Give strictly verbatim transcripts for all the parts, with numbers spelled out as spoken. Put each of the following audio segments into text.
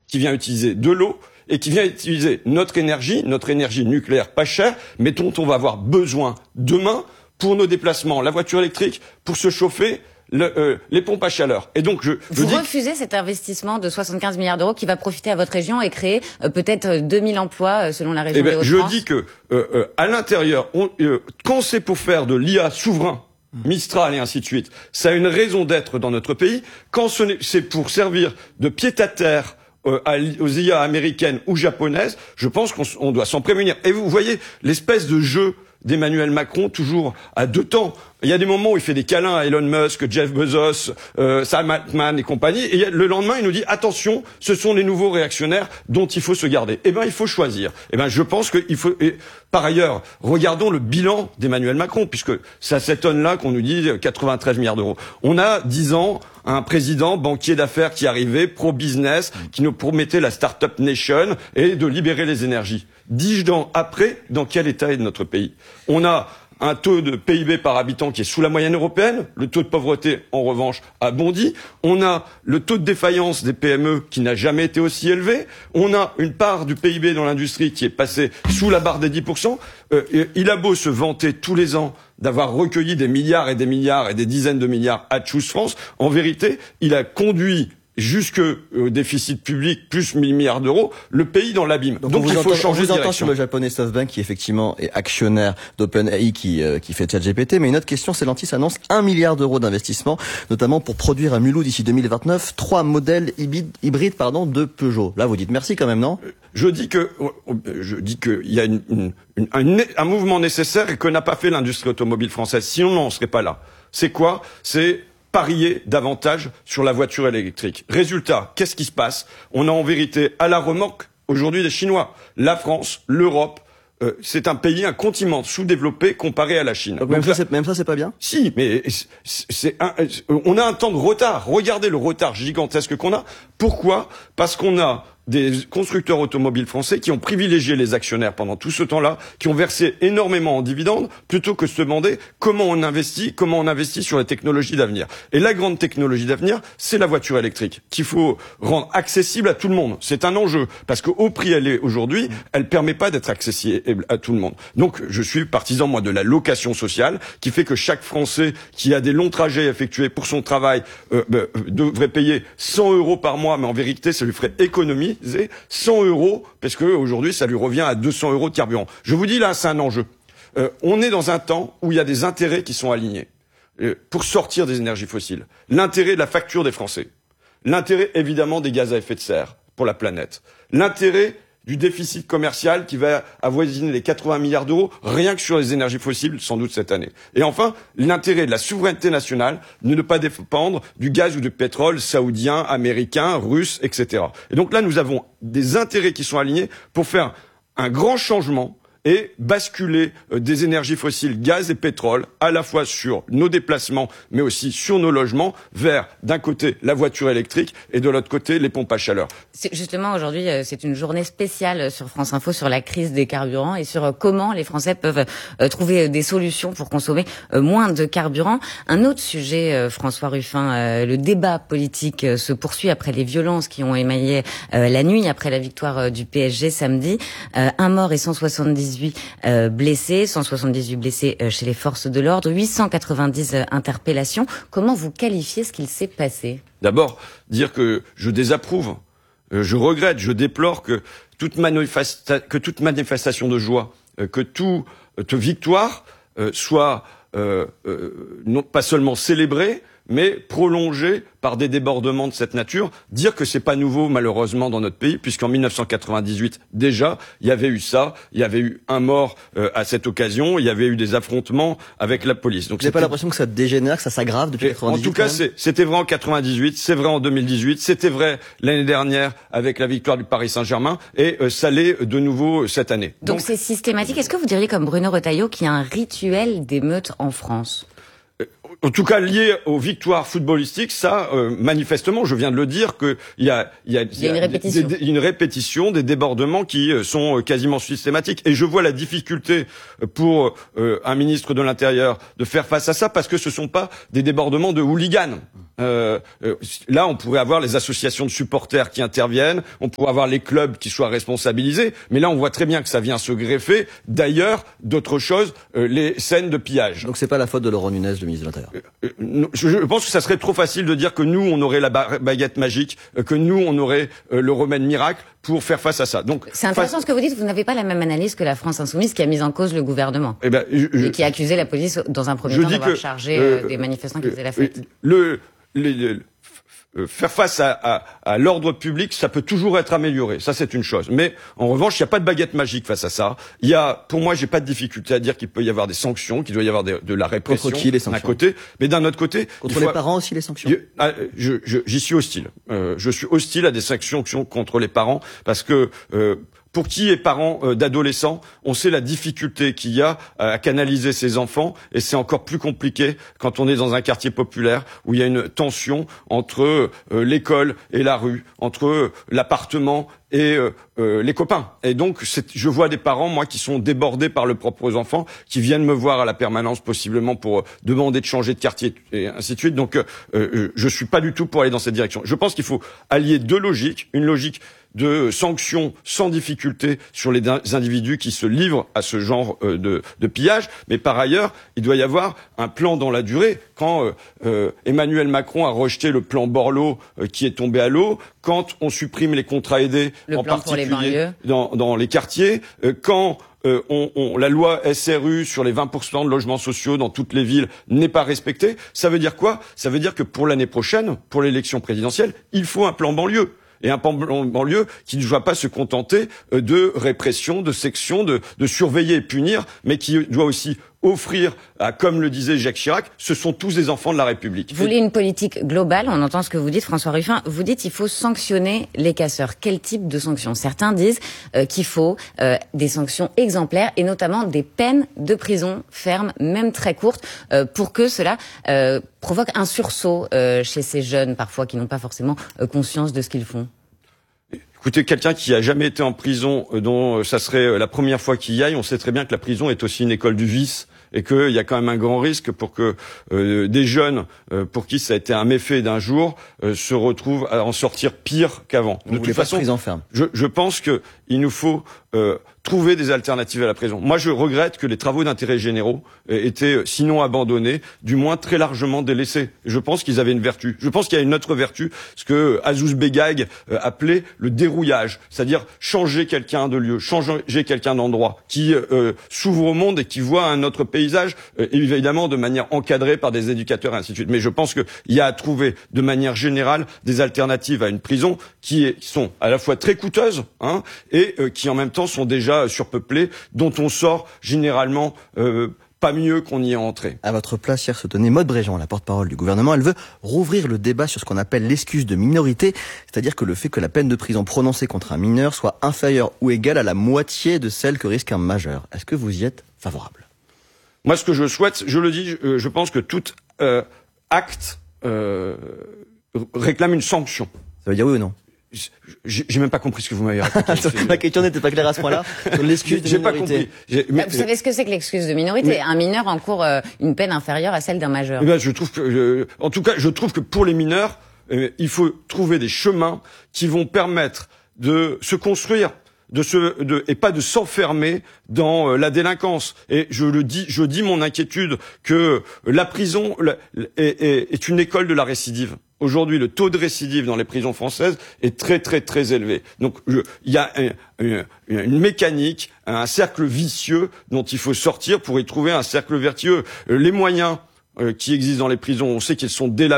qui vient utiliser de l'eau et qui vient utiliser notre énergie, notre énergie nucléaire pas chère, mais dont on va avoir besoin demain pour nos déplacements, la voiture électrique, pour se chauffer, le, euh, les pompes à chaleur. Et donc je, je Vous dis... refusez cet investissement de soixante-quinze milliards d'euros qui va profiter à votre région et créer euh, peut-être deux mille emplois euh, selon la région eh ben, des Hauts-de-France. Je dis que euh, euh, à l'intérieur, on, euh, quand c'est pour faire de l'I A souverain, Mistral et ainsi de suite, ça a une raison d'être dans notre pays. Quand c'est pour servir de pied-à-terre euh, aux I A américaines ou japonaises, je pense qu'on on doit s'en prémunir. Et vous voyez l'espèce de jeu d'Emmanuel Macron, toujours à deux temps. Il y a des moments où il fait des câlins à Elon Musk, Jeff Bezos, euh, Sam Altman et compagnie, et le lendemain il nous dit attention, ce sont les nouveaux réactionnaires dont il faut se garder. Eh ben il faut choisir. Eh ben je pense qu'il faut. Et par ailleurs, regardons le bilan d'Emmanuel Macron, puisque ça s'étonne là qu'on nous dise quatre-vingt-treize milliards d'euros. On a dix ans un président banquier d'affaires qui arrivait pro-business, qui nous promettait la start-up nation et de libérer les énergies. Dix ans après, dans quel état est notre pays? On a un taux de P I B par habitant qui est sous la moyenne européenne. Le taux de pauvreté, en revanche, a bondi. On a le taux de défaillance des P M E qui n'a jamais été aussi élevé. On a une part du P I B dans l'industrie qui est passée sous la barre des dix pour cent. Euh, il a beau se vanter tous les ans d'avoir recueilli des milliards et des milliards et des dizaines de milliards à Choose France. En vérité, il a conduit jusqu'au déficit public plus mille milliards d'euros, le pays dans l'abîme. Donc, Donc il faut entend, changer on vous de entend direction. sur le japonais SoftBank qui effectivement est actionnaire d'OpenAI qui euh, qui fait ChatGPT, mais une autre question, Stellantis annonce un milliard d'euros d'investissement, notamment pour produire à Mulhouse d'ici deux mille vingt-neuf trois modèles hybrides, hybrides pardon, de Peugeot. Là, vous dites merci quand même, non? Je dis que je dis qu'il y a une, une, une, un, un mouvement nécessaire et que n'a pas fait l'industrie automobile française. Sinon, on n'en serait pas là. C'est quoi? C'est parier davantage sur la voiture électrique. Résultat, qu'est-ce qui se passe? On a en vérité à la remorque aujourd'hui des Chinois. La France, l'Europe, euh, c'est un pays, un continent sous-développé comparé à la Chine. Donc, même, Donc ça, c'est, même ça, c'est pas bien? Si, mais c'est un, on a un temps de retard. Regardez le retard gigantesque qu'on a. Pourquoi? Parce qu'on a des constructeurs automobiles français qui ont privilégié les actionnaires pendant tout ce temps-là, qui ont versé énormément en dividendes, plutôt que de se demander comment on investit, comment on investit sur les technologies d'avenir. Et la grande technologie d'avenir, c'est la voiture électrique, qu'il faut rendre accessible à tout le monde. C'est un enjeu, parce qu'au prix elle est aujourd'hui, elle permet pas d'être accessible à tout le monde. Donc, je suis partisan, moi, de la location sociale, qui fait que chaque Français qui a des longs trajets effectués pour son travail euh, euh, devrait payer cent euros par mois, mais en vérité, ça lui ferait économie cent euros, parce que aujourd'hui, ça lui revient à deux cents euros de carburant. Je vous dis là, c'est un enjeu. Euh, on est dans un temps où il y a des intérêts qui sont alignés euh, pour sortir des énergies fossiles. L'intérêt de la facture des Français. L'intérêt, évidemment, des gaz à effet de serre pour la planète. L'intérêt du déficit commercial qui va avoisiner les quatre-vingts milliards d'euros, rien que sur les énergies fossiles, sans doute cette année. Et enfin, l'intérêt de la souveraineté nationale de ne pas dépendre du gaz ou du pétrole saoudien, américain, russe, et cetera. Et donc là, nous avons des intérêts qui sont alignés pour faire un grand changement et basculer euh, des énergies fossiles, gaz et pétrole, à la fois sur nos déplacements, mais aussi sur nos logements, vers, d'un côté, la voiture électrique et de l'autre côté, les pompes à chaleur. C'est justement, aujourd'hui, c'est une journée spéciale sur France Info sur la crise des carburants et sur comment les Français peuvent euh, trouver des solutions pour consommer euh, moins de carburant. Un autre sujet, euh, François Ruffin, euh, le débat politique euh, se poursuit après les violences qui ont émaillé euh, la nuit après la victoire euh, du P S G samedi. Euh, un mort et cent soixante-dix-huit Euh, blessés, cent soixante-dix-huit blessés euh, chez les forces de l'ordre, huit cent quatre-vingt-dix euh, interpellations. Comment vous qualifiez ce qu'il s'est passé? D'abord, dire que je désapprouve, euh, je regrette, je déplore que toute, manifesta- que toute manifestation de joie, euh, que toute euh, victoire euh, soit euh, euh, non pas seulement célébrée, mais prolongée par des débordements de cette nature. Dire que c'est pas nouveau, malheureusement, dans notre pays, puisqu'en mille neuf cent quatre-vingt-dix-huit, déjà, il y avait eu ça, il y avait eu un mort euh, à cette occasion, il y avait eu des affrontements avec la police. Donc, vous n'avez pas l'impression que ça dégénère, que ça s'aggrave depuis quatre-vingt-dix-huit? En tout cas, c'est, c'était vrai en quatre-vingt-dix-huit, c'est vrai en deux mille dix-huit, c'était vrai l'année dernière avec la victoire du Paris Saint-Germain, et euh, ça l'est de nouveau cette année. Donc, Donc c'est systématique. Est-ce que vous diriez, comme Bruno Retailleau, qu'il y a un rituel d'émeute en France? En tout cas, lié aux victoires footballistiques, ça, euh, manifestement, je viens de le dire, qu'il y a, il y a, il y a une répétition, des, des, une répétition des débordements qui euh, sont quasiment systématiques. Et je vois la difficulté pour euh, un ministre de l'Intérieur de faire face à ça, parce que ce sont pas des débordements de hooligans. Euh, euh, là, on pourrait avoir les associations de supporters qui interviennent, on pourrait avoir les clubs qui soient responsabilisés, mais là, on voit très bien que ça vient se greffer d'ailleurs d'autres choses, euh, les scènes de pillage. Donc c'est pas la faute de Laurent Nunez, le ministre de l'Intérieur. Euh, euh, je pense que ça serait trop facile de dire que nous, on aurait la baguette magique, euh, que nous, on aurait euh, le remède miracle pour faire face à ça. Donc, c'est intéressant face... ce que vous dites. Vous n'avez pas la même analyse que la France Insoumise, qui a mis en cause le gouvernement eh ben, je, je, et qui a accusé la police dans un premier temps d'avoir chargé euh, des manifestants qui faisaient la fête. Le, le, le faire face à, à, à l'ordre public, ça peut toujours être amélioré. Ça, c'est une chose. Mais en revanche, il n'y a pas de baguette magique face à ça. Il y a, pour moi, j'ai pas de difficulté à dire qu'il peut y avoir des sanctions, qu'il doit y avoir des, de la répression d'un côté, mais d'un autre côté, contre il faut... les parents aussi les sanctions. Je, je, j'y suis hostile. Euh, je suis hostile à des sanctions contre les parents parce que. Euh, Pour qui est parent euh, d'adolescents, on sait la difficulté qu'il y a à canaliser ses enfants, et c'est encore plus compliqué quand on est dans un quartier populaire où il y a une tension entre euh, l'école et la rue, entre euh, l'appartement et euh, euh, les copains. Et donc, c'est, je vois des parents, moi, qui sont débordés par leurs propres enfants, qui viennent me voir à la permanence, possiblement pour euh, demander de changer de quartier, et ainsi de suite. Donc, euh, euh, je suis pas du tout pour aller dans cette direction. Je pense qu'il faut allier deux logiques, une logique de sanctions sans difficulté sur les individus qui se livrent à ce genre euh, de, de pillage, mais par ailleurs, il doit y avoir un plan dans la durée. Quand euh, euh, Emmanuel Macron a rejeté le plan Borloo euh, qui est tombé à l'eau, quand on supprime les contrats aidés, le en plan particulier pour les banlieues. Dans, dans les quartiers, euh, quand Euh, on, on, la loi S R U sur les vingt pour cent de logements sociaux dans toutes les villes n'est pas respectée, ça veut dire quoi? Ça veut dire que pour l'année prochaine, pour l'élection présidentielle, il faut un plan banlieue. Et un plan banlieue qui ne doit pas se contenter de répression, de section, de, de surveiller et punir, mais qui doit aussi offrir, à, comme le disait Jacques Chirac, ce sont tous des enfants de la République. Vous voulez une politique globale, on entend ce que vous dites, François Ruffin. Vous dites qu'il faut sanctionner les casseurs. Quel type de sanctions? Certains disent euh, qu'il faut euh, des sanctions exemplaires et notamment des peines de prison ferme, même très courtes, euh, pour que cela euh, provoque un sursaut euh, chez ces jeunes, parfois, qui n'ont pas forcément euh, conscience de ce qu'ils font. Écoutez, quelqu'un qui a jamais été en prison, euh, dont ça serait la première fois qu'il y aille, on sait très bien que la prison est aussi une école du vice et qu'il y a quand même un grand risque pour que euh, des jeunes, euh, pour qui ça a été un méfait d'un jour, euh, se retrouvent à en sortir pire qu'avant. De toute façon, prison ferme. Je, je pense que il nous faut euh, trouver des alternatives à la prison. Moi, je regrette que les travaux d'intérêt généraux euh, étaient, sinon abandonnés, du moins très largement délaissés. Je pense qu'ils avaient une vertu. Je pense qu'il y a une autre vertu, ce que Azouz Begag euh, appelait le dérouillage, c'est-à-dire changer quelqu'un de lieu, changer quelqu'un d'endroit, qui euh, s'ouvre au monde et qui voit un autre paysage, euh, évidemment de manière encadrée par des éducateurs et ainsi de suite. Mais je pense qu'il y a à trouver de manière générale des alternatives à une prison qui, est, qui sont à la fois très coûteuses hein, et euh, qui en même temps sont déjà surpeuplées, dont on sort généralement euh, pas mieux qu'on y est entré. À votre place, hier, se tenait Maude Bréjean, la porte-parole du gouvernement. Elle veut rouvrir le débat sur ce qu'on appelle l'excuse de minorité, c'est-à-dire que le fait que la peine de prison prononcée contre un mineur soit inférieure ou égale à la moitié de celle que risque un majeur. Est-ce que vous y êtes favorable? Moi, ce que je souhaite, je le dis, je, je pense que tout euh, acte euh, réclame une sanction. Ça veut dire oui ou non? J'ai même pas compris ce que vous m'avez raconté. La question n'était pas claire à ce point-là. Sur l'excuse de minorité. J'ai pas compris. Mais, vous savez ce que c'est que l'excuse de minorité? Mais, un mineur encourt euh, une peine inférieure à celle d'un majeur. Eh ben, je trouve que, euh, en tout cas, je trouve que pour les mineurs, euh, il faut trouver des chemins qui vont permettre de se construire. De se, de, et pas de s'enfermer dans euh, la délinquance. Et je le dis, je dis mon inquiétude que la prison la, est, est, est une école de la récidive. Aujourd'hui, le taux de récidive dans les prisons françaises est très très très élevé. Donc, je, il y a un, une, une mécanique, un cercle vicieux dont il faut sortir pour y trouver un cercle vertueux. Les moyens euh, qui existent dans les prisons, on sait qu'ils sont délabrés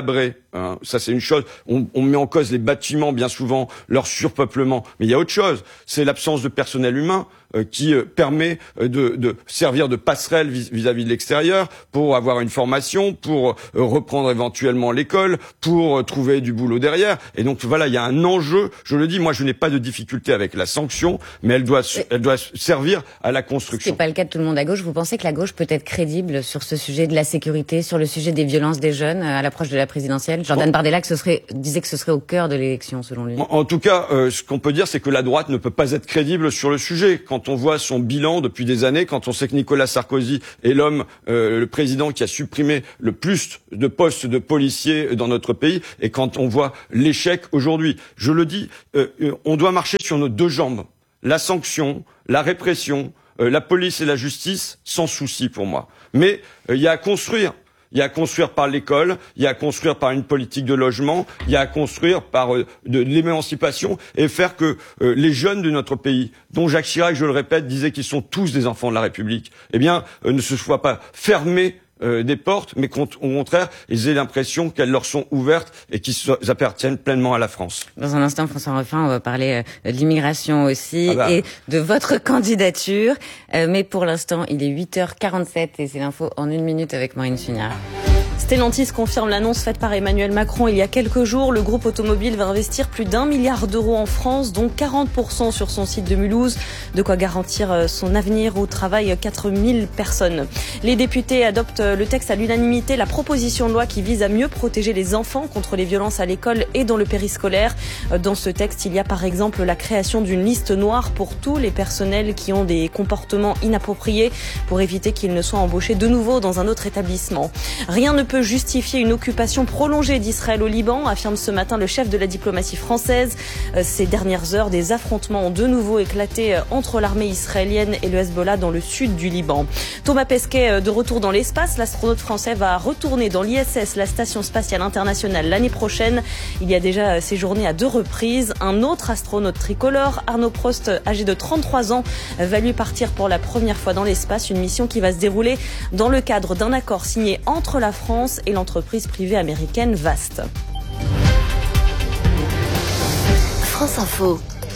Hein. Ça, c'est une chose. On, on met en cause les bâtiments, bien souvent, leur surpeuplement. Mais il y a autre chose. C'est l'absence de personnel humain euh, qui euh, permet euh, de, de servir de passerelle vis- vis-à-vis de l'extérieur pour avoir une formation, pour euh, reprendre éventuellement l'école, pour euh, trouver du boulot derrière. Et donc, voilà, il y a un enjeu. Je le dis, moi, je n'ai pas de difficulté avec la sanction, mais elle doit, elle doit servir à la construction. C'est pas le cas de tout le monde à gauche. Vous pensez que la gauche peut être crédible sur ce sujet de la sécurité, sur le sujet des violences des jeunes à l'approche de la présidentielle? Jordan bon. Bardella que ce serait, disait que ce serait au cœur de l'élection, selon lui. En, en tout cas, euh, ce qu'on peut dire, c'est que la droite ne peut pas être crédible sur le sujet. Quand on voit son bilan depuis des années, quand on sait que Nicolas Sarkozy est l'homme, euh, le président qui a supprimé le plus de postes de policiers dans notre pays, et quand on voit l'échec aujourd'hui, je le dis, euh, on doit marcher sur nos deux jambes. La sanction, la répression, euh, la police et la justice, sans souci pour moi. Mais il euh, y a à construire. Il y a à construire par l'école, il y a à construire par une politique de logement, il y a à construire par euh, de, de l'émancipation et faire que euh, les jeunes de notre pays, dont Jacques Chirac, je le répète, disait qu'ils sont tous des enfants de la République, eh bien, euh, ne se soient pas fermés euh, des portes, mais qu'au contraire, ils aient l'impression qu'elles leur sont ouvertes et qu'ils so- appartiennent pleinement à la France. Dans un instant, François Ruffin, on va parler euh, de l'immigration aussi ah bah. et de votre candidature. Euh, mais pour l'instant, il est huit heures quarante-sept et c'est l'info en une minute avec Maureen Sugnard. Stellantis confirme l'annonce faite par Emmanuel Macron il y a quelques jours. Le groupe automobile va investir plus d'un milliard d'euros en France, dont quarante pour cent sur son site de Mulhouse. De quoi garantir son avenir où travaillent quatre mille personnes. Les députés adoptent le texte à l'unanimité, la proposition de loi qui vise à mieux protéger les enfants contre les violences à l'école et dans le périscolaire. Dans ce texte, il y a par exemple la création d'une liste noire pour tous les personnels qui ont des comportements inappropriés pour éviter qu'ils ne soient embauchés de nouveau dans un autre établissement. Rien ne peut justifier une occupation prolongée d'Israël au Liban, affirme ce matin le chef de la diplomatie française. Ces dernières heures, des affrontements ont de nouveau éclaté entre l'armée israélienne et le Hezbollah dans le sud du Liban. Thomas Pesquet de retour dans l'espace. L'astronaute français va retourner dans l'I S S, la station spatiale internationale, l'année prochaine. Il y a déjà séjourné à deux reprises. Un autre astronaute tricolore, Arnaud Prost, âgé de trente-trois ans, va lui partir pour la première fois dans l'espace. Une mission qui va se dérouler dans le cadre d'un accord signé entre la France et l'entreprise privée américaine Vast. France Info.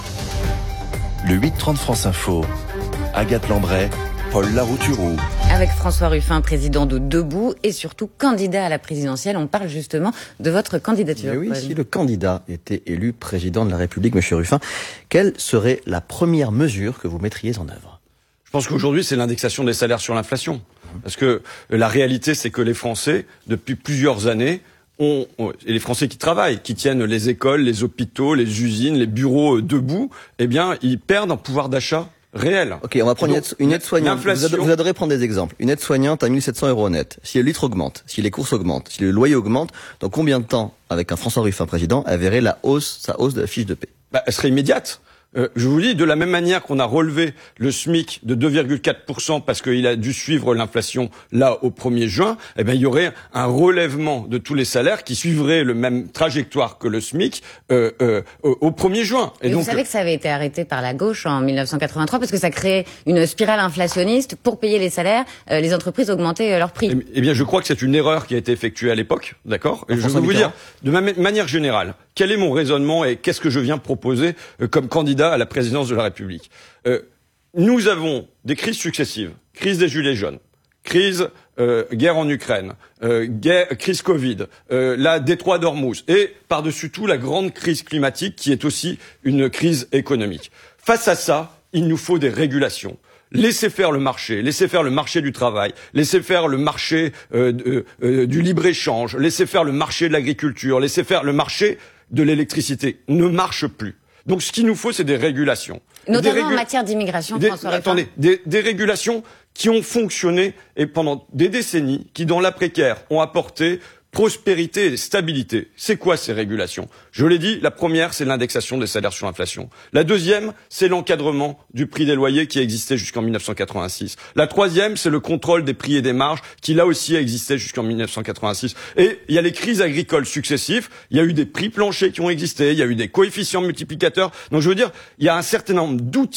Le huit trente France Info. Agathe Lambray, Paul Larouturou. Avec François Ruffin, président de Debout et surtout candidat à la présidentielle. On parle justement de votre candidature. Mais oui, Paul. Si le candidat était élu président de la République, monsieur Ruffin, quelle serait la première mesure que vous mettriez en œuvre? Je pense qu'aujourd'hui, c'est l'indexation des salaires sur l'inflation. Parce que la réalité, c'est que les Français, depuis plusieurs années, ont, et les Français qui travaillent, qui tiennent les écoles, les hôpitaux, les usines, les bureaux debout, eh bien, ils perdent en pouvoir d'achat réel. Ok, on va prendre donc, une aide-soignante. Vous, ad- vous adorez prendre des exemples. Une aide-soignante à mille sept cents euros net. Si le litre augmente, si les courses augmentent, si le loyer augmente, dans combien de temps, avec un François Ruffin président, elle verrait la hausse, sa hausse de la fiche de paie? Bah, elle serait immédiate. Euh, je vous dis, de la même manière qu'on a relevé le SMIC de deux virgule quatre pour cent parce qu'il a dû suivre l'inflation là au premier juin, eh ben il y aurait un relèvement de tous les salaires qui suivrait le même trajectoire que le SMIC euh, euh, au premier juin. Et, Et donc, vous savez que ça avait été arrêté par la gauche en mille neuf cent quatre-vingt-trois parce que ça créait une spirale inflationniste. Pour payer les salaires, euh, les entreprises augmentaient euh, leurs prix. Eh, eh bien, je crois que c'est une erreur qui a été effectuée à l'époque, d'accord. Et je veux vous dire, de ma manière générale, quel est mon raisonnement et qu'est-ce que je viens proposer euh, comme candidat à la présidence de la République. Euh, nous avons des crises successives. Crise des Gilets jaunes, crise euh, guerre en Ukraine, euh, guerre, crise Covid, euh, la détroit d'Ormuz et par-dessus tout la grande crise climatique qui est aussi une crise économique. Face à ça, il nous faut des régulations. Laissez faire le marché, laissez faire le marché du travail, laissez faire le marché euh, de, euh, du libre-échange, laissez faire le marché de l'agriculture, laissez faire le marché de l'électricité. Ne marche plus. Donc ce qu'il nous faut, c'est des régulations. Notamment des régula- en matière d'immigration, des, François Ruffin. Attendez, des, des régulations qui ont fonctionné et pendant des décennies, qui dans l'après-guerre ont apporté prospérité et stabilité. C'est quoi ces régulations? Je l'ai dit, la première, c'est l'indexation des salaires sur l'inflation. La deuxième, c'est l'encadrement du prix des loyers qui existait jusqu'en mille neuf cent quatre-vingt-six. La troisième, c'est le contrôle des prix et des marges qui, là aussi, existait jusqu'en mille neuf cent quatre-vingt-six. Et il y a les crises agricoles successives, il y a eu des prix planchers qui ont existé, il y a eu des coefficients multiplicateurs. Donc je veux dire, il y a un certain nombre d'outils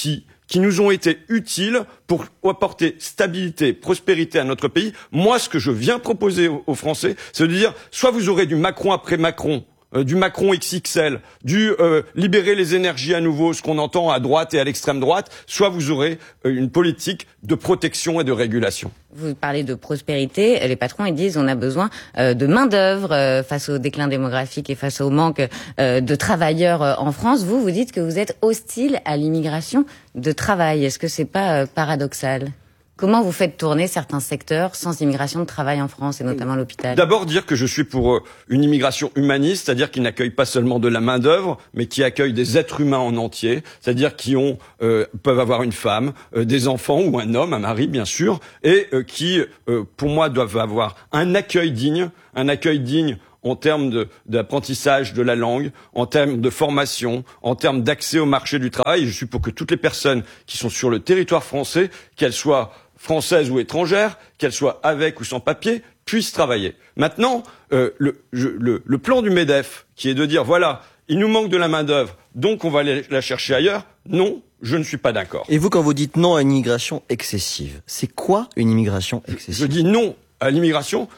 qui nous ont été utiles pour apporter stabilité, prospérité à notre pays. Moi, ce que je viens proposer aux, aux Français, c'est de dire, soit vous aurez du Macron après Macron, Euh, du Macron X X L, du euh, libérer les énergies à nouveau, ce qu'on entend à droite et à l'extrême droite, soit vous aurez euh, une politique de protection et de régulation. Vous parlez de prospérité, les patrons ils disent on a besoin euh, de main d'œuvre euh, face au déclin démographique et face au manque euh, de travailleurs euh, en France. Vous vous dites que vous êtes hostile à l'immigration de travail. Est-ce que c'est pas euh, paradoxal ? Comment vous faites tourner certains secteurs sans immigration de travail en France, et notamment l'hôpital ? D'abord, dire que je suis pour euh, une immigration humaniste, c'est-à-dire qui n'accueille pas seulement de la main-d'œuvre, mais qui accueille des êtres humains en entier, c'est-à-dire qui ont euh, peuvent avoir une femme, euh, des enfants ou un homme, un mari bien sûr, et euh, qui, euh, pour moi, doivent avoir un accueil digne, un accueil digne en termes de, d'apprentissage de la langue, en termes de formation, en termes d'accès au marché du travail. Je suis pour que toutes les personnes qui sont sur le territoire français, qu'elles soient françaises ou étrangères, qu'elles soient avec ou sans papier, puissent travailler. Maintenant, euh, le, je, le, le plan du MEDEF, qui est de dire, voilà, il nous manque de la main-d'œuvre, donc on va aller la chercher ailleurs, non, je ne suis pas d'accord. Et vous, quand vous dites non à une immigration excessive, c'est quoi une immigration excessive ? Je dis non à l'immigration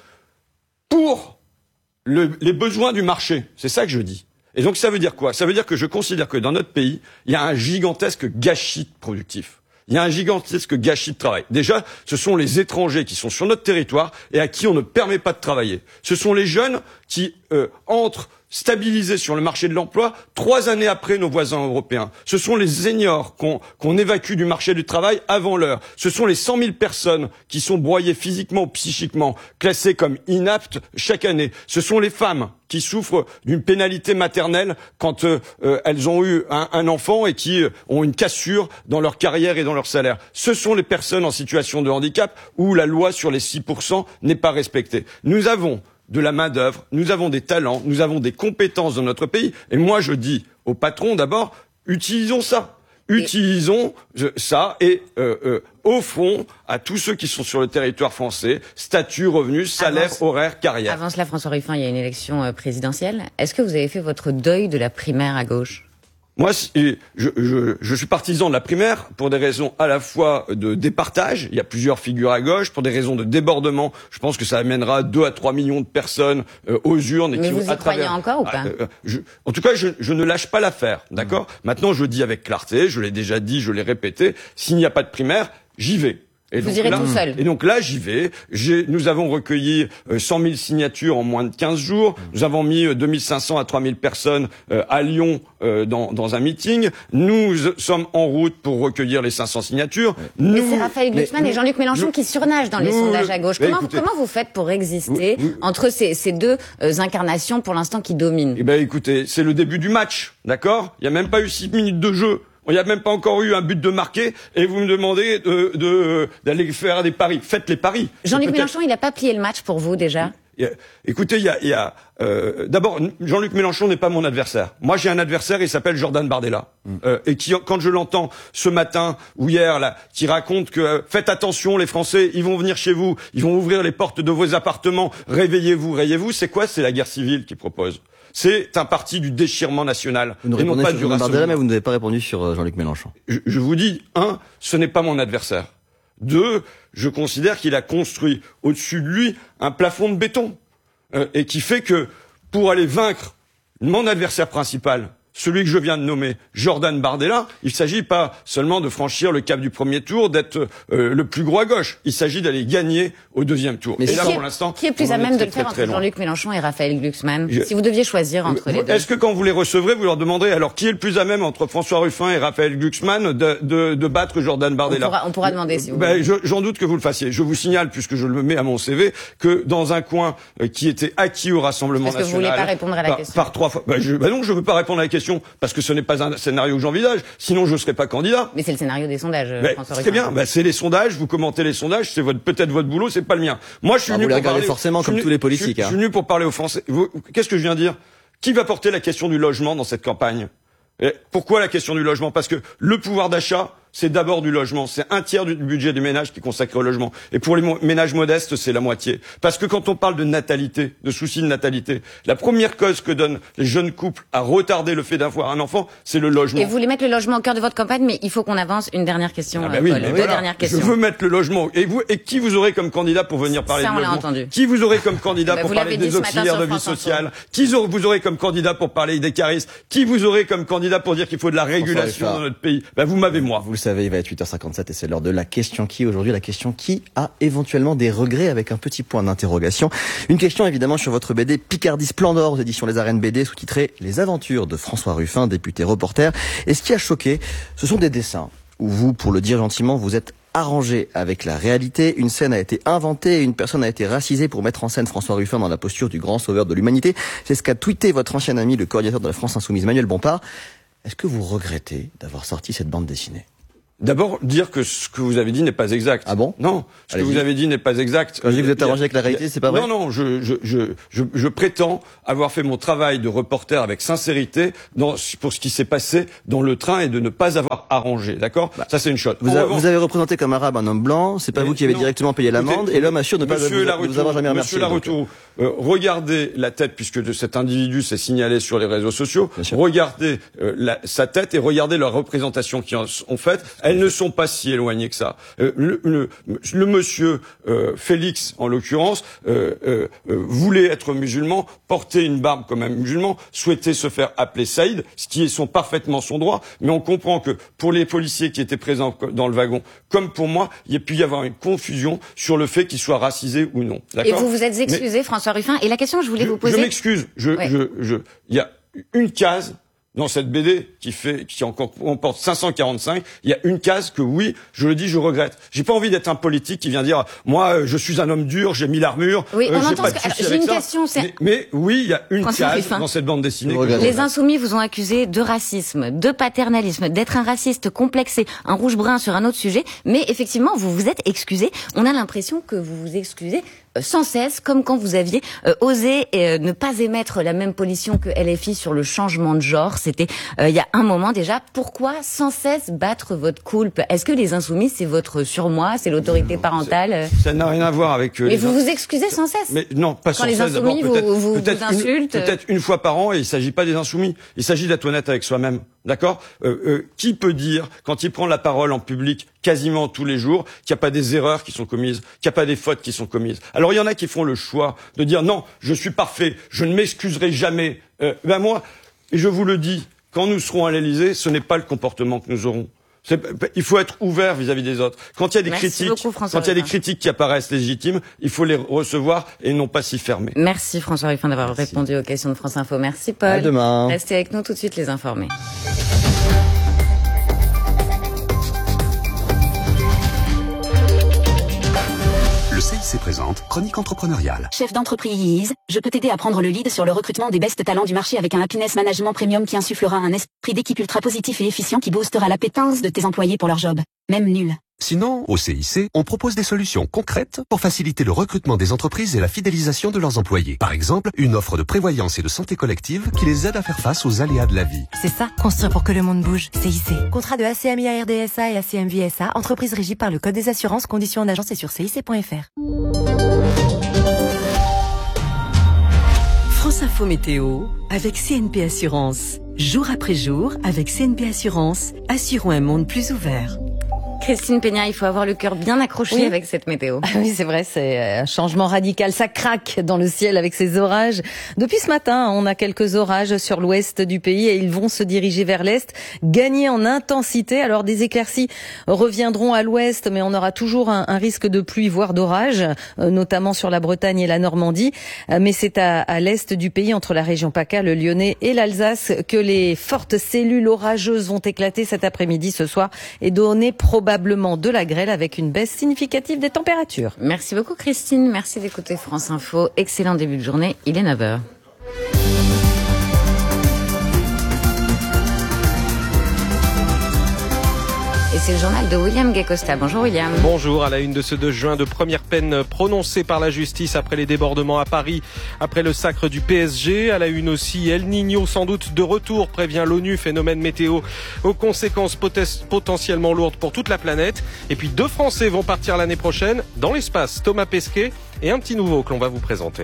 pour le, les besoins du marché. C'est ça que je dis. Et donc ça veut dire quoi ? Ça veut dire que je considère que dans notre pays, il y a un gigantesque gâchis productif. Il y a un gigantesque gâchis de travail. Déjà, ce sont les étrangers qui sont sur notre territoire et à qui on ne permet pas de travailler. Ce sont les jeunes qui euh, entrent stabilisés sur le marché de l'emploi trois années après nos voisins européens. Ce sont les seniors qu'on qu'on évacue du marché du travail avant l'heure. Ce sont les cent mille personnes qui sont broyées physiquement ou psychiquement, classées comme inaptes chaque année. Ce sont les femmes qui souffrent d'une pénalité maternelle quand euh, euh, elles ont eu un, un enfant et qui euh, ont une cassure dans leur carrière et dans leur salaire. Ce sont les personnes en situation de handicap où la loi sur les six pour cent n'est pas respectée. Nous avons de la main-d'œuvre, nous avons des talents, nous avons des compétences dans notre pays. Et moi, je dis aux patrons d'abord, utilisons ça. Utilisons ça et euh, euh, offrons à tous ceux qui sont sur le territoire français statut, revenus, salaire, Avance, horaire, carrière. Avant cela, François Ruffin, il y a une élection présidentielle. Est-ce que vous avez fait votre deuil de la primaire à gauche ? Moi, je, je, je suis partisan de la primaire pour des raisons à la fois de départage. Il y a plusieurs figures à gauche. Pour des raisons de débordement, je pense que ça amènera deux à trois millions de personnes euh, aux urnes. Et Mais qui vous vont, y à croyez travers, encore ou pas euh, je, En tout cas, je, je ne lâche pas l'affaire, d'accord ? mmh. Maintenant, je dis avec clarté, je l'ai déjà dit, je l'ai répété, s'il n'y a pas de primaire, j'y vais. Et vous donc irez là, tout seul. Et donc là, j'y vais. J'ai, nous avons recueilli euh, cent mille signatures en moins de quinze jours. Nous avons mis euh, deux mille cinq cents à trois mille personnes euh, à Lyon euh, dans, dans un meeting. Nous euh, sommes en route pour recueillir les cinq cents signatures. Nous, nous, mais c'est Raphaël Glucksmann et Jean-Luc Mélenchon nous, qui surnagent dans les nous, sondages à gauche. Comment, écoutez, comment vous faites pour exister vous, vous, entre ces, ces deux euh, incarnations pour l'instant qui dominent ? Eh ben, écoutez, c'est le début du match, d'accord ? Il n'y a même pas eu six minutes de jeu. Il n'y a même pas encore eu un but de marqué et vous me demandez de, de, d'aller faire des paris. Faites les paris. Jean-Luc Mélenchon, il n'a pas plié le match pour vous déjà ? Écoutez, il y a, il y a euh, d'abord Jean-Luc Mélenchon n'est pas mon adversaire. Moi, j'ai un adversaire, il s'appelle Jordan Bardella, mmh. euh, et qui, quand je l'entends ce matin ou hier là, qui raconte que euh, faites attention, les Français, ils vont venir chez vous, ils vont ouvrir les portes de vos appartements, réveillez-vous, réveillez-vous. C'est quoi ? C'est la guerre civile qu'il propose. C'est un parti du déchirement national vous et non pas du rassemblement. Bardella, mais vous n'avez pas répondu sur Jean-Luc Mélenchon. Je, je vous dis, un, ce n'est pas mon adversaire. Deux, je considère qu'il a construit au-dessus de lui un plafond de béton euh, et qui fait que pour aller vaincre mon adversaire principal, celui que je viens de nommer, Jordan Bardella, il ne s'agit pas seulement de franchir le cap du premier tour, d'être euh, le plus gros à gauche. Il s'agit d'aller gagner au deuxième tour. Mais et là, qui, pour l'instant, qui est plus à même de le faire entre Jean-Luc Mélenchon et Raphaël Glucksmann je... Si vous deviez choisir entre les deux. Est-ce que quand vous les recevrez, vous leur demanderez alors qui est le plus à même entre François Ruffin et Raphaël Glucksmann de, de, de battre Jordan Bardella ? On pourra, on pourra demander si vous ben, voulez. Je, j'en doute que vous le fassiez. Je vous signale, puisque je le mets à mon C V, que dans un coin euh, qui était acquis au Rassemblement Est-ce national... Est-ce que vous voulez pas répondre à la par, question par trois fois. Ben, je, ben non, je veux pas répondre à la question parce que ce n'est pas un scénario que j'envisage. Sinon, je serais pas candidat. Mais c'est le scénario des sondages. Ben, François très bien. Ben, c'est les sondages. Vous commentez les sondages. C'est votre, peut-être votre boulot. C'est pas le mien. Moi, je suis bah, venu vous pour parler. Forcément, comme venu, tous les politiques. Je, hein. je suis venu pour parler aux Français. Vous, qu'est-ce que je viens de dire ? Qui va porter la question du logement dans cette campagne ? Et pourquoi la question du logement ? Parce que le pouvoir d'achat c'est d'abord du logement. C'est un tiers du budget des ménages qui est consacré au logement. Et pour les mo- ménages modestes, c'est la moitié. Parce que quand on parle de natalité, de soucis de natalité, la première cause que donnent les jeunes couples à retarder le fait d'avoir un enfant, c'est le logement. Et vous voulez mettre le logement au cœur de votre campagne, mais il faut qu'on avance. Une dernière question, Ah bah euh, oui, Paul. mais Deux voilà. dernières questions. Je veux mettre le logement. Et vous, et qui vous aurez comme candidat pour venir parler Ça, de on l'a logement? entendu. Qui vous aurez comme candidat Bah, pour vous parler l'avez dit des ce matin auxiliaires sur de vie France Info. sociale? Qui aurez- vous aurez comme candidat pour parler des caristes? Qui vous aurez comme candidat pour dire qu'il faut de la régulation Ruffard. dans notre pays? Ben, vous m'avez moi. Vous le savez, il va être huit heures cinquante-sept et c'est l'heure de la question qui. Aujourd'hui, la question qui a éventuellement des regrets avec un petit point d'interrogation. Une question évidemment sur votre B D Picardie Splendor aux éditions Les Arènes B D, sous-titré Les aventures de François Ruffin, député reporter. Et ce qui a choqué, ce sont des dessins où vous, pour le dire gentiment, vous êtes arrangé avec la réalité. Une scène a été inventée et une personne a été racisée pour mettre en scène François Ruffin dans la posture du grand sauveur de l'humanité. C'est ce qu'a tweeté votre ancien ami, le coordinateur de la France Insoumise, Manuel Bompard. Est-ce que vous regrettez d'avoir sorti cette bande dessinée? D'abord, dire que ce que vous avez dit n'est pas exact. Ah bon? Non, ce Allez-y. que vous avez dit n'est pas exact. Quand je dis que vous êtes Il y a- arrangé avec la réalité, il y a- c'est pas vrai? Non, non, je, je, je, je, je prétends avoir fait mon travail de reporter avec sincérité dans, pour ce qui s'est passé dans le train et de ne pas avoir arrangé, d'accord? Ça, c'est une chose. Vous, En a- revanche- vous avez représenté comme arabe un homme blanc, c'est pas Mais vous qui avez non. directement payé l'amende, Écoutez, et l'homme assure ne pas Monsieur vous, Laroutourou, vous avoir jamais remercié. Monsieur donc. Laroutourou, euh, regardez la tête, puisque de cet individu s'est signalé sur les réseaux sociaux, Bien sûr. regardez euh, la- sa tête et regardez leurs représentations qui en sont faites. Elles ne sont pas si éloignées que ça. Euh, le, le, le monsieur euh, Félix, en l'occurrence, euh, euh, euh, voulait être musulman, porter une barbe comme un musulman, souhaitait se faire appeler Saïd, ce qui est son, parfaitement son droit, mais on comprend que pour les policiers qui étaient présents dans le wagon, comme pour moi, il y a pu y avoir une confusion sur le fait qu'il soit racisé ou non. Et D'accord? vous vous êtes excusé, Mais François Ruffin. Et la question que je voulais je, vous poser. je m'excuse. Je, Ouais. je, je, il y a une case dans cette B D qui fait, qui en comporte cinq cent quarante-cinq, il y a une case que oui, je le dis, je regrette. J'ai pas envie d'être un politique qui vient dire, moi, euh, je suis un homme dur, j'ai mis l'armure. Oui, on euh, j'ai entend pas ce de que- alors, souci j'ai avec une ça. question, c'est- Mais, mais oui, il y a une François case Ruffin. dans cette bande dessinée. Je que je regrette. Les regrette. Insoumis vous ont accusé de racisme, de paternalisme, d'être un raciste complexé, un rouge-brun sur un autre sujet, mais effectivement, vous vous êtes excusé. On a l'impression que vous vous excusez euh, sans cesse, comme quand vous aviez euh, osé euh, ne pas émettre la même position que L F I sur le changement de genre. C'était euh, il y a un moment déjà. Pourquoi sans cesse battre votre coulpe? Est-ce que les Insoumis, c'est votre surmoi, c'est l'autorité parentale euh Ça n'a rien à voir avec. euh, Mais les vous ins- vous excusez sans cesse. Mais non, pas sans les cesse. D'abord, Insoumis vous- peut-être, vous- vous peut-être une, insultent. peut-être une fois par an, et il s'agit pas des Insoumis. Il s'agit d'être honnête avec soi-même. D'accord? euh, euh, Qui peut dire, quand il prend la parole en public, quasiment tous les jours, qu'il n'y a pas des erreurs qui sont commises, qu'il n'y a pas des fautes qui sont commises? Alors il y en a qui font le choix de dire non, je suis parfait, je ne m'excuserai jamais. Euh, ben moi, et je vous le dis, quand nous serons à l'Élysée, ce n'est pas le comportement que nous aurons. C'est- il faut être ouvert vis-à-vis des autres. Quand il y a des Merci critiques, beaucoup, François quand il y a des Ruffin. critiques qui apparaissent légitimes, il faut les recevoir et non pas s'y fermer. Merci François Ruffin d'avoir répondu aux questions de France Info. Merci Paul. À demain. Restez avec nous tout de suite les informés. Le C I C présente Chronique entrepreneuriale. Chef d'entreprise, je peux t'aider à prendre le lead sur le recrutement des best talents du marché avec un happiness management premium qui insufflera un esprit d'équipe ultra positif et efficient qui boostera l'appétence de tes employés pour leur job, même nul. Sinon, au C I C, on propose des solutions concrètes pour faciliter le recrutement des entreprises et la fidélisation de leurs employés. Par exemple, une offre de prévoyance et de santé collective qui les aide à faire face aux aléas de la vie. C'est ça, construire pour que le monde bouge. C I C. Contrat de A C M I A R D S A et A C M V S A, entreprise régie par le Code des assurances, conditions en agence et sur C I C point F R. France Info Météo avec C N P Assurance. Jour après jour, avec C N P Assurance, assurons un monde plus ouvert. Christine Peña, il faut avoir le cœur bien accroché Oui. avec cette météo. Ah oui, c'est vrai, c'est un changement radical. Ça craque dans le ciel avec ces orages. Depuis ce matin, on a quelques orages sur l'ouest du pays et ils vont se diriger vers l'est, gagner en intensité. Alors des éclaircies reviendront à l'ouest, mais on aura toujours un, un risque de pluie, voire d'orage, euh, notamment sur la Bretagne et la Normandie. Euh, mais c'est à, à l'est du pays, entre la région PACA, le Lyonnais et l'Alsace, que les fortes cellules orageuses vont éclater cet après-midi, ce soir, et donner probablement de la grêle avec une baisse significative des températures. Merci beaucoup Christine, merci d'écouter France Info. Excellent début de journée, il est neuf heures. Et c'est le journal de William Gay-Costa. Bonjour William. Bonjour. À la une de ce deux juin, de première peine prononcée par la justice après les débordements à Paris, après le sacre du P S G. À la une aussi, El Niño sans doute de retour, prévient l'ONU, phénomène météo aux conséquences potes- potentiellement lourdes pour toute la planète. Et puis deux Français vont partir l'année prochaine dans l'espace, Thomas Pesquet et un petit nouveau que l'on va vous présenter.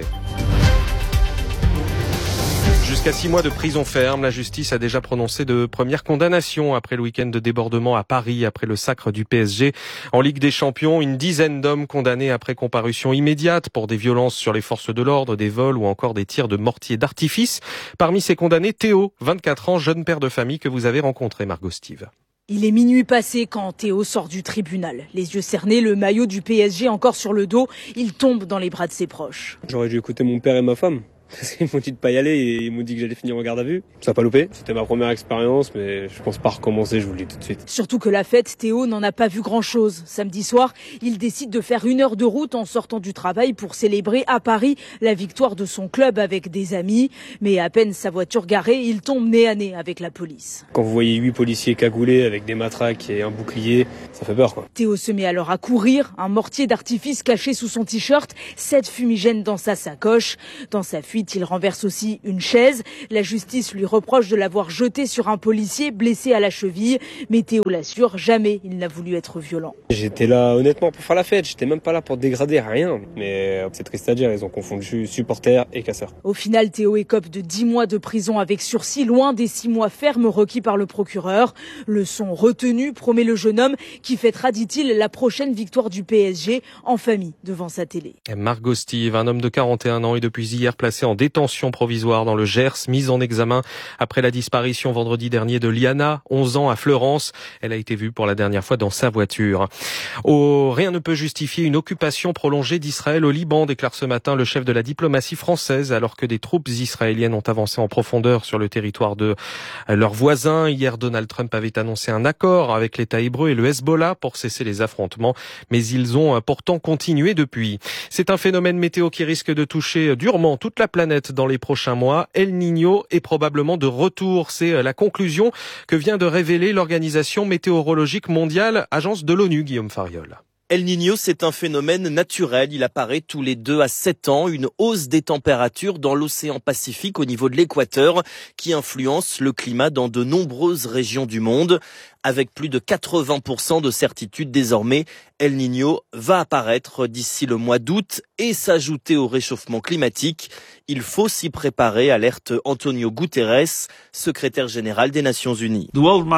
Jusqu'à six mois de prison ferme, la justice a déjà prononcé de premières condamnations après le week-end de débordement à Paris, après le sacre du P S G. En Ligue des Champions, une dizaine d'hommes condamnés après comparution immédiate pour des violences sur les forces de l'ordre, des vols ou encore des tirs de mortier d'artifice. Parmi ces condamnés, Théo, vingt-quatre ans, jeune père de famille que vous avez rencontré, Margot Steve. Il est minuit passé quand Théo sort du tribunal. Les yeux cernés, le maillot du P S G encore sur le dos, il tombe dans les bras de ses proches. J'aurais dû écouter mon père et ma femme. Parce qu'ils m'ont dit de pas y aller et ils m'ont dit que j'allais finir en garde à vue. Ça n'a pas loupé. C'était ma première expérience, mais je pense pas recommencer, je vous le dis tout de suite. Surtout que la fête, Théo n'en a pas vu grand-chose. Samedi soir, il décide de faire une heure de route en sortant du travail pour célébrer à Paris la victoire de son club avec des amis. Mais à peine sa voiture garée, il tombe nez à nez avec la police. Quand vous voyez huit policiers cagoulés avec des matraques et un bouclier, ça fait peur, quoi. Théo se met alors à courir, un mortier d'artifice caché sous son t-shirt, sept fumigènes dans sa sacoche. Dans sa fuite, il renverse aussi une chaise. La justice lui reproche de l'avoir jeté sur un policier blessé à la cheville. Mais Théo l'assure, jamais il n'a voulu être violent. J'étais là honnêtement pour faire la fête, j'étais même pas là pour dégrader, rien. Mais c'est triste à dire, ils ont confondu supporters et casseurs. Au final, Théo écope de dix mois de prison avec sursis, loin des six mois fermes requis par le procureur. Leçon retenue, promet le jeune homme qui fêtera, dit-il, la prochaine victoire du P S G en famille devant sa télé. Margot Steve, un homme de quarante et un ans est depuis hier placé en détention provisoire dans le Gers, mise en examen après la disparition vendredi dernier de Liana, onze ans, à Fleurance. Elle a été vue pour la dernière fois dans sa voiture. Oh, rien ne peut justifier une occupation prolongée d'Israël au Liban, déclare ce matin le chef de la diplomatie française, alors que des troupes israéliennes ont avancé en profondeur sur le territoire de leurs voisins. Hier, Donald Trump avait annoncé un accord avec l'État hébreu et le Hezbollah pour cesser les affrontements, mais ils ont pourtant continué depuis. C'est un phénomène météo qui risque de toucher durement toute la planète dans les prochains mois. El Niño est probablement de retour. C'est la conclusion que vient de révéler l'Organisation météorologique mondiale, agence de l'ONU, Guillaume Fariol. El Niño, c'est un phénomène naturel. Il apparaît tous les deux à sept ans. Une hausse des températures dans l'océan Pacifique au niveau de l'équateur qui influence le climat dans de nombreuses régions du monde. Avec plus de quatre-vingts pour cent de certitude désormais, El Niño va apparaître d'ici le mois d'août et s'ajouter au réchauffement climatique. Il faut s'y préparer, alerte Antonio Guterres, secrétaire général des Nations Unies.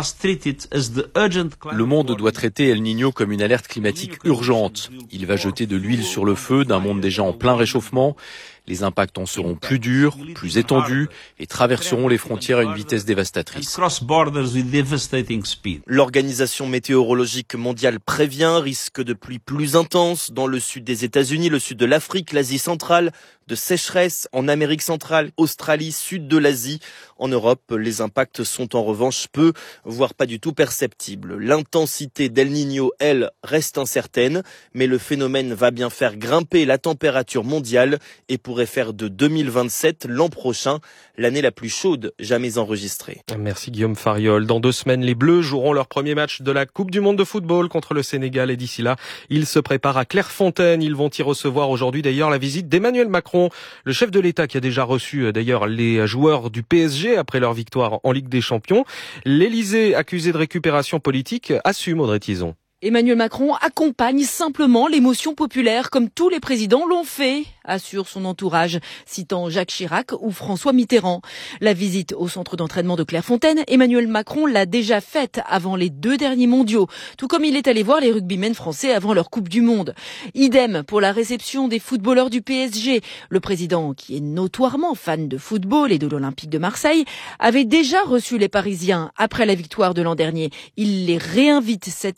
Le monde doit traiter El Niño comme une alerte climatique urgente. Il va jeter de l'huile sur le feu d'un monde déjà en plein réchauffement. Les impacts en seront plus durs, plus étendus et traverseront les frontières à une vitesse dévastatrice. L'Organisation météorologique mondiale prévient risque de pluies plus intenses dans le sud des États-Unis, le sud de l'Afrique, l'Asie centrale, de sécheresse en Amérique centrale, Australie, sud de l'Asie. En Europe, les impacts sont en revanche peu, voire pas du tout perceptibles. L'intensité d'El Niño, elle, reste incertaine, mais le phénomène va bien faire grimper la température mondiale et pourrait faire de deux mille vingt-sept, l'an prochain, l'année la plus chaude jamais enregistrée. Merci Guillaume Fariol. Dans deux semaines, les Bleus joueront leur premier match de la Coupe du Monde de football contre le Sénégal et d'ici là, ils se préparent à Clairefontaine. Ils vont y recevoir aujourd'hui d'ailleurs la visite d'Emmanuel Macron, le chef de l'État qui a déjà reçu d'ailleurs les joueurs du P S G après leur victoire en Ligue des Champions. L'Élysée, accusé de récupération politique, assume, Audrey Tison. Emmanuel Macron accompagne simplement l'émotion populaire comme tous les présidents l'ont fait, assure son entourage, citant Jacques Chirac ou François Mitterrand. La visite au centre d'entraînement de Clairefontaine, Emmanuel Macron l'a déjà faite avant les deux derniers mondiaux, tout comme il est allé voir les rugbymen français avant leur Coupe du Monde. Idem pour la réception des footballeurs du P S G. Le président, qui est notoirement fan de football et de l'Olympique de Marseille, avait déjà reçu les Parisiens après la victoire de l'an dernier. Il les réinvite cette année pour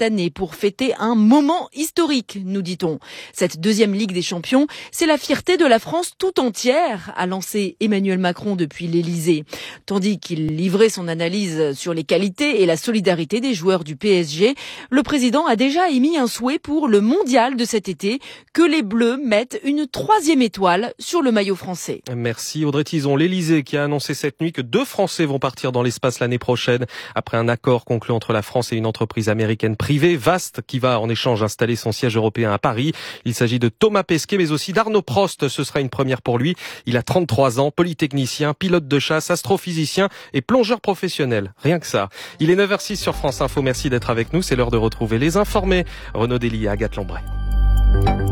pour fêter un moment historique, nous dit-on. Cette deuxième Ligue des Champions, c'est la fierté de la France tout entière, a lancé Emmanuel Macron depuis l'Élysée. Tandis qu'il livrait son analyse sur les qualités et la solidarité des joueurs du P S G, le président a déjà émis un souhait pour le mondial de cet été, que les Bleus mettent une troisième étoile sur le maillot français. Merci Audrey Tizon. L'Élysée qui a annoncé cette nuit que deux Français vont partir dans l'espace l'année prochaine après un accord conclu entre la France et une entreprise américaine privée, Vast, qui va en échange installer son siège européen à Paris. Il s'agit de Thomas Pesquet, mais aussi d'Arnaud Prost. Ce sera une première pour lui. Il a trente-trois ans, polytechnicien, pilote de chasse, astrophysicien et plongeur professionnel. Rien que ça. Il est neuf heures six sur France Info. Merci d'être avec nous. C'est l'heure de retrouver les informés. Renaud Dely et Agathe Lambray.